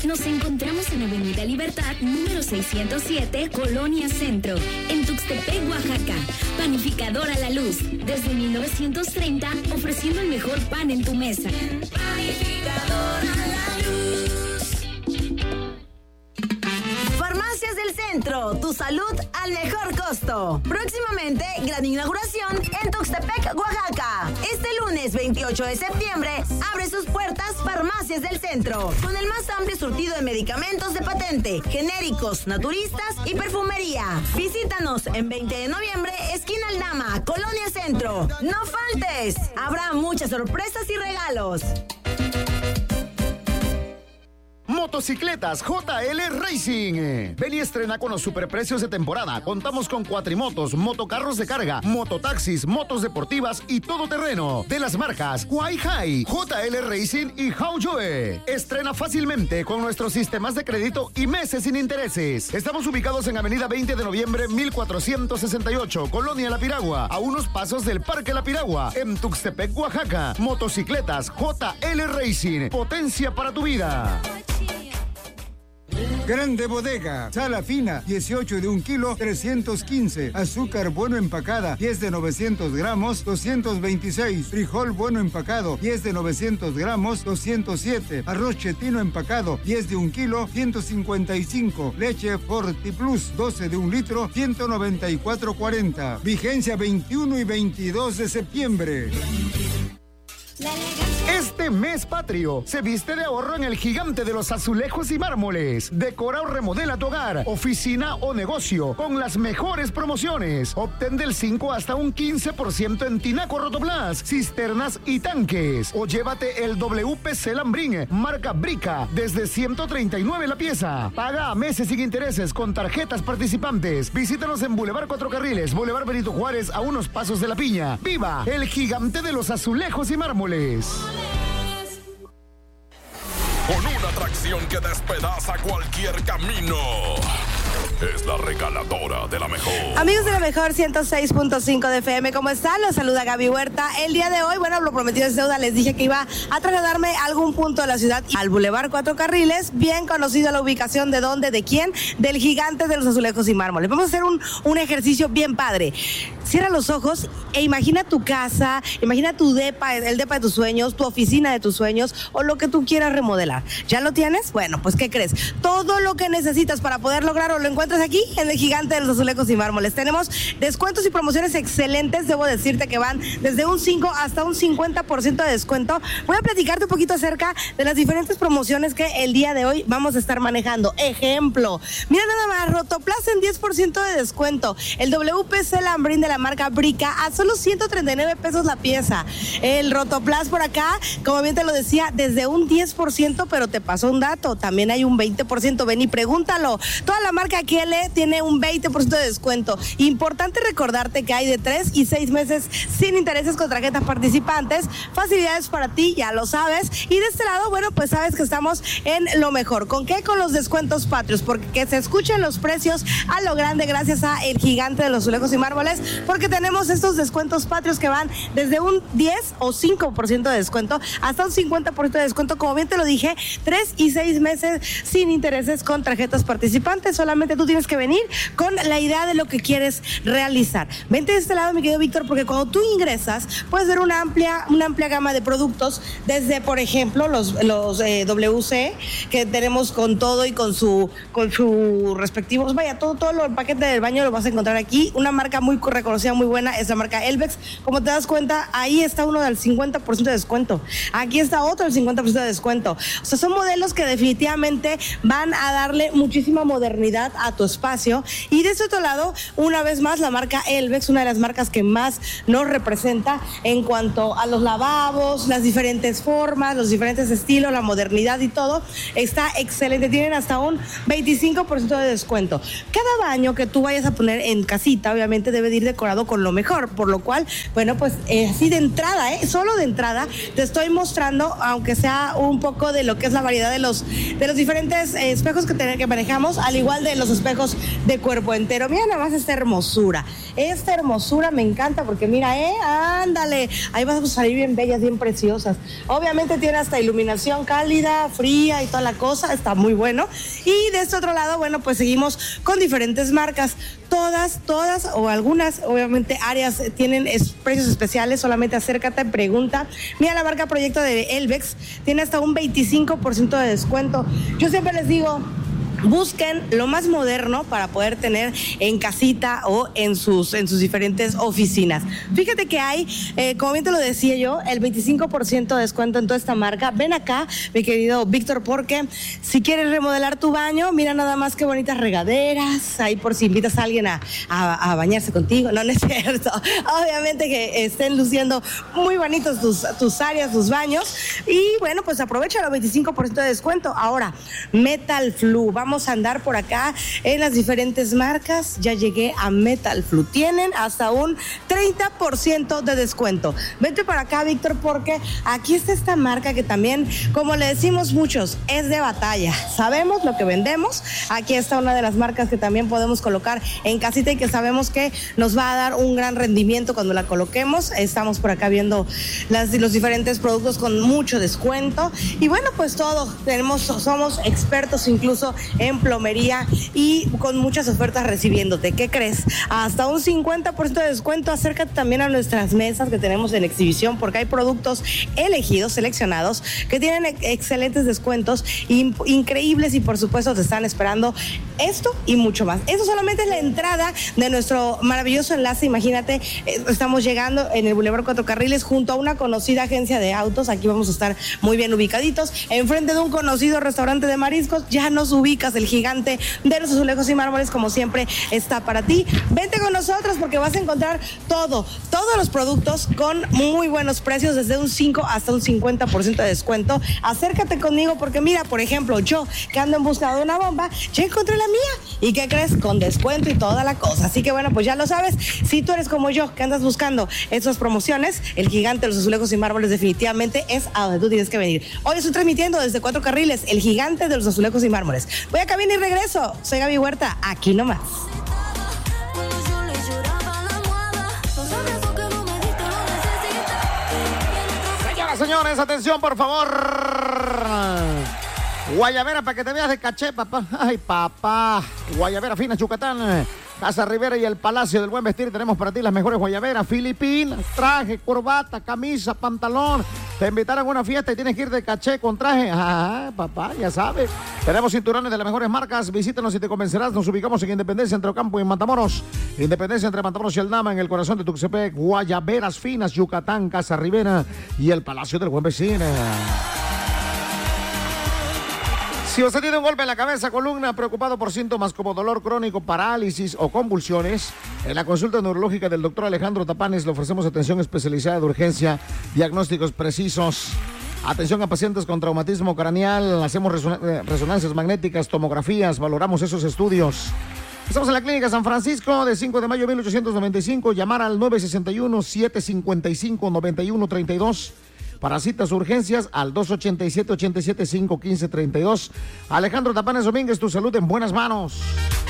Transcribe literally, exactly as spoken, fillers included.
Nos encontramos en Avenida Libertad, número seiscientos siete, Colonia Centro, en Tuxtepec, Oaxaca. Panificadora La Luz, desde mil novecientos treinta, ofreciendo el mejor pan en tu mesa. Panificadora La Luz. Farmacias del Centro, tu salud al mejor costo. Próximamente, gran inauguración en Tuxtepec, Oaxaca. Este lunes veintiocho de septiembre, abre sus puertas Farmacias del Centro, con el más amplio surtido de medicamentos de patente, genéricos, naturistas y perfumería. Visítanos en veinte de noviembre, esquina Aldama, Colonia Centro. ¡No faltes! Habrá muchas sorpresas y regalos. Motocicletas J L Racing. Ven y estrena con los superprecios de temporada. Contamos con cuatrimotos, motocarros de carga, mototaxis, motos deportivas y todoterreno. De las marcas Huayhai, J L Racing y Haoyue. Estrena fácilmente con nuestros sistemas de crédito y meses sin intereses. Estamos ubicados en Avenida veinte de noviembre, mil cuatrocientos sesenta y ocho, Colonia La Piragua, a unos pasos del Parque La Piragua, en Tuxtepec, Oaxaca. Motocicletas J L Racing. Potencia para tu vida. Grande Bodega, sala fina, dieciocho de un kilo, trescientos quince. Azúcar bueno empacada, diez de novecientos gramos, doscientos veintiséis. Frijol bueno empacado, diez de novecientos gramos, doscientos siete. Arroz chetino empacado, diez de un kilo, ciento cincuenta y cinco. Leche Forti Plus, doce de un litro, ciento noventa y cuatro cuarenta. Vigencia veintiuno y veintidós de septiembre. Este mes patrio se viste de ahorro en el gigante de los azulejos y mármoles. Decora o remodela tu hogar, oficina o negocio con las mejores promociones. Obtén del cinco hasta un quince por ciento en tinaco Rotoplas, cisternas y tanques. O llévate el W P C Lambrín, marca Brica, desde ciento treinta y nueve la pieza. Paga a meses sin intereses con tarjetas participantes. Visítanos en Boulevard Cuatro Carriles, Boulevard Benito Juárez, a unos pasos de La Piña. ¡Viva el gigante de los azulejos y mármoles! Con una atracción que despedaza cualquier camino. Es la regaladora de la mejor. Amigos de la mejor ciento seis punto cinco de F M, ¿cómo están? Los saluda Gaby Huerta. El día de hoy, bueno, lo prometido es deuda. Les dije que iba a trasladarme a algún punto de la ciudad, al Boulevard Cuatro Carriles, bien conocido la ubicación de dónde, de quién, del gigante de los azulejos y mármoles. Vamos a hacer un, un ejercicio bien padre. Cierra los ojos e imagina tu casa, imagina tu depa, el depa de tus sueños, tu oficina de tus sueños o lo que tú quieras remodelar. ¿Ya lo tienes? Bueno, pues ¿qué crees? Todo lo que necesitas para poder lograrlo lo encuentras aquí en el gigante de los azulejos y mármoles. Tenemos descuentos y promociones excelentes. Debo decirte que van desde un cinco hasta un cincuenta por ciento de descuento. Voy a platicarte un poquito acerca de las diferentes promociones que el día de hoy vamos a estar manejando. Ejemplo, mira nada más, Rotoplas en diez por ciento de descuento. El W P C Lambrín de la marca Brica a solo ciento treinta y nueve pesos la pieza. El Rotoplas por acá, como bien te lo decía, desde un diez por ciento, pero te pasó un dato, también hay un veinte por ciento. Ven y pregúntalo. Toda la marca Q L tiene un veinte por ciento de descuento. Importante recordarte que hay de tres y seis meses sin intereses con tarjetas participantes. Facilidades para ti, ya lo sabes. Y de este lado, bueno, pues sabes que estamos en lo mejor. ¿Con qué? Con los descuentos patrios, porque que se escuchen los precios a lo grande gracias a el gigante de los azulejos y mármoles, porque tenemos estos descuentos patrios que van desde un diez o cinco por ciento de descuento hasta un cincuenta por ciento de descuento. Como bien te lo dije, tres y seis meses sin intereses con tarjetas participantes. Solamente tú tienes que venir con la idea de lo que quieres realizar. Vente de este lado, mi querido Víctor, porque cuando tú ingresas puedes ver una amplia, una amplia gama de productos, desde, por ejemplo, los, los eh, W C que tenemos con todo y con su con su respectivos, vaya, todo, todo lo, el paquete del baño lo vas a encontrar aquí. Una marca muy reconocida, muy buena, es la marca Elvex. Como te das cuenta, ahí está uno del cincuenta por ciento de descuento. Aquí está otro del cincuenta por ciento de descuento. O sea, son modelos que definitivamente van a darle muchísima modernidad a tu espacio. Y de este otro lado, una vez más, la marca Elvex, una de las marcas que más nos representa en cuanto a los lavabos, las diferentes formas, los diferentes estilos, la modernidad y todo, está excelente. Tienen hasta un veinticinco por ciento de descuento. Cada baño que tú vayas a poner en casita, obviamente, debe de ir decorado con lo mejor, por lo cual, bueno, pues eh, así de entrada, eh, solo de entrada, te estoy mostrando, aunque sea un poco de lo que es la variedad de los, de los diferentes eh, espejos que, te, que manejamos, al igual de los espejos de cuerpo entero. Mira nada más esta hermosura. Esta hermosura me encanta porque mira, eh, ándale, ahí vas a salir bien bellas, bien preciosas. Obviamente tiene hasta iluminación cálida, fría y toda la cosa, está muy bueno. Y de este otro lado, bueno, pues seguimos con diferentes marcas. Todas, todas o algunas, obviamente, áreas tienen es, precios especiales. Solamente acércate, pregunta. Mira, la marca Proyecto de Elvex tiene hasta un veinticinco por ciento de descuento. Yo siempre les digo, busquen lo más moderno para poder tener en casita o en sus, en sus diferentes oficinas. Fíjate que hay, eh, como bien te lo decía yo, el veinticinco por ciento de descuento en toda esta marca. Ven acá, mi querido Víctor, porque si quieres remodelar tu baño, mira nada más qué bonitas regaderas, ahí por si invitas a alguien a, a, a bañarse contigo. No, no es cierto. Obviamente que estén luciendo muy bonitos tus, tus áreas, tus baños. Y bueno, pues aprovecha el veinticinco por ciento de descuento. Ahora, Metal Flu. Vamos Vamos a andar por acá en las diferentes marcas. Ya llegué a Metal Flu. Tienen hasta un treinta por ciento de descuento. Vente para acá, Víctor, porque aquí está esta marca que también, como le decimos muchos, es de batalla. Sabemos lo que vendemos. Aquí está una de las marcas que también podemos colocar en casita y que sabemos que nos va a dar un gran rendimiento cuando la coloquemos. Estamos por acá viendo las, los diferentes productos con mucho descuento. Y bueno, pues todo. Tenemos, somos expertos incluso en plomería y con muchas ofertas recibiéndote. ¿Qué crees? Hasta un cincuenta por ciento de descuento. Acércate también a nuestras mesas que tenemos en exhibición porque hay productos elegidos, seleccionados, que tienen ex- excelentes descuentos, in- increíbles y por supuesto te están esperando esto y mucho más. Eso solamente es la entrada de nuestro maravilloso enlace. Imagínate, eh, estamos llegando en el Boulevard Cuatro Carriles junto a una conocida agencia de autos. Aquí vamos a estar muy bien ubicaditos, enfrente de un conocido restaurante de mariscos. Ya nos ubicas, el gigante de los azulejos y mármoles, como siempre, está para ti. Vente con nosotros porque vas a encontrar todo, todos los productos con muy buenos precios, desde un cinco hasta un cincuenta por ciento de descuento. Acércate conmigo porque mira, por ejemplo, yo que ando en busca de una bomba, ya encontré la mía. ¿Y qué crees? Con descuento y toda la cosa. Así que bueno, pues ya lo sabes. Si tú eres como yo, que andas buscando esas promociones, el gigante de los azulejos y mármoles definitivamente es a donde tú tienes que venir. Hoy estoy transmitiendo desde Cuatro Carriles, el gigante de los azulejos y mármoles. Voy a cabina y regreso. Soy Gaby Huerta, aquí nomás. Señoras, señores, atención, por favor. Guayabera, para que te veas de caché, papá. Ay, papá. Guayabera fina, Yucatán. Casa Rivera y el Palacio del Buen Vestir. Tenemos para ti las mejores guayaberas. Filipinas, traje, corbata, camisa, pantalón. Te invitaron a una fiesta y tienes que ir de caché con traje. Ah, papá, ya sabes. Tenemos cinturones de las mejores marcas. Visítanos y te convencerás. Nos ubicamos en Independencia, entre Ocampo y en Matamoros. Independencia entre Matamoros y Aldama, en el corazón de Tuxtepec. Guayaberas finas, Yucatán, Casa Rivera y el Palacio del Buen Vestir. Si usted tiene un golpe en la cabeza, columna, preocupado por síntomas como dolor crónico, parálisis o convulsiones, en la consulta neurológica del doctor Alejandro Tapanes le ofrecemos atención especializada de urgencia, diagnósticos precisos, atención a pacientes con traumatismo craneal, hacemos reson- resonancias magnéticas, tomografías, valoramos esos estudios. Estamos en la Clínica San Francisco, de cinco de mayo de mil ochocientos noventa y cinco, llamar al nueve seis uno, siete cinco cinco, nueve uno tres dos. Para citas o urgencias, al dos ochenta y siete, ochenta y siete, cinco quince, treinta y dos. Alejandro Tapanes Domínguez, tu salud en buenas manos.